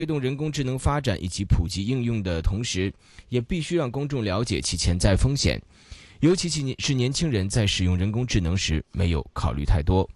推动人工智能发展以及普及应用的同时，也必须让公众了解其潜在风险，尤其是年轻人在使用人工智能时没有考虑太多。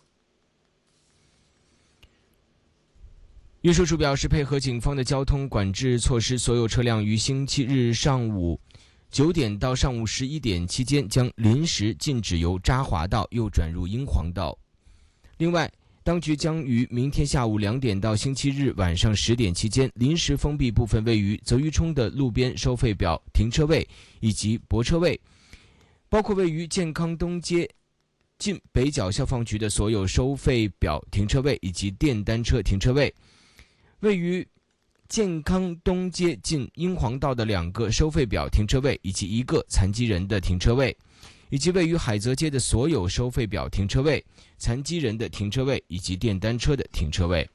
运输署表示，配合警方的交通管制措施，所有车辆于星期日上午9点到上午11点期间将临时禁止由渣华道右转入英皇道。另外，当局将于明天下午2点到星期日晚上10点期间临时封闭部分位于泽余冲的路边收费表停车位以及泊车位，包括位于健康东街近北角消防局的所有收费表停车位以及电单车停车位，位于健康东街近英皇道的2个收费表停车位以及1个残疾人的停车位，以及位于海泽街的所有收费表停车位、残疾人的停车位以及电单车的停车位。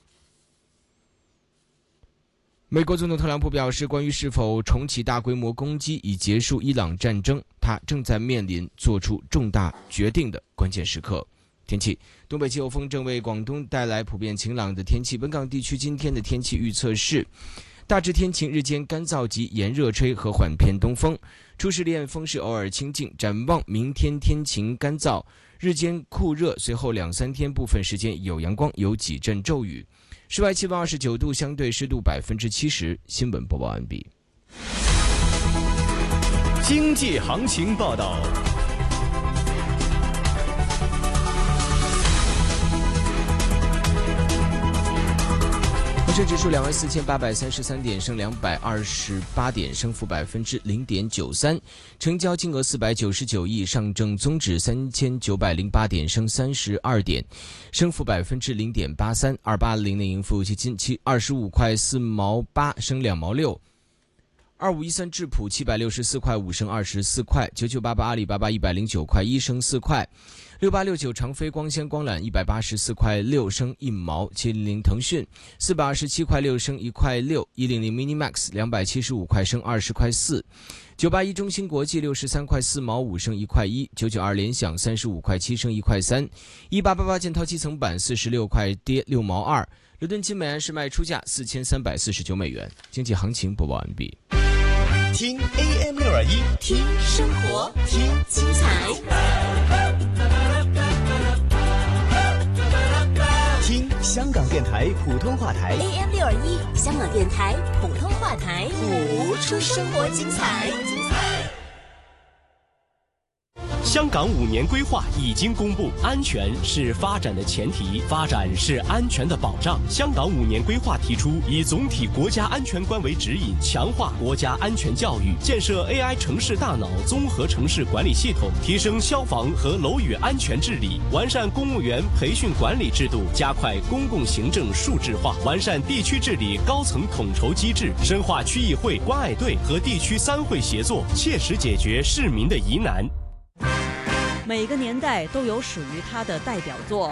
美国总统特朗普表示，关于是否重启大规模攻击以结束伊朗战争，他正在面临做出重大决定的关键时刻。天气，东北季候风正为广东带来普遍晴朗的天气。本港地区今天的天气预测是大致天晴，日间干燥及炎热，吹和缓偏东风，初时离岸风势偶尔清劲。展望明天天晴干燥，日间酷热，随后2-3天部分时间有阳光，有几阵骤雨。室外气温29度，相对湿度70%。新闻播报完毕。 经济行情报道。 恒生指数24833点，升228点，升幅0.93%，成交金额499亿。上证综指3908点，升32点，升幅0.83%。2800的盈富基金25块4毛8，升2毛6。2513智普764块5，升24块。9988阿里巴巴109块1，升4块。6869长飞光纤光缆184块6，升1毛。700腾讯427块6，升1块6。100 Minimax 275块，升20块4。981中芯国际63块4毛5，升1块1。992联想35块7，升1块3。1888建滔基层板46块，跌6毛2。伦敦金每安士卖出价4349美元。经济行情播报完毕。 听 AM621， 听生活，听精彩， 听香港电台普通话台 AM621， 香港电台普通话台，谱出生活精彩。 香港5年规划已经公布，安全是发展的前提，发展是安全的保障。香港5年规划提出，以总体国家安全观为指引，强化国家安全教育，建设 AI 城市大脑综合城市管理系统，提升消防和楼宇安全治理，完善公务员培训管理制度，加快公共行政数字化，完善地区治理高层统筹机制，深化区议会、关爱队和地区3会协作，切实解决市民的疑难。 每个年代都有属于它的代表作。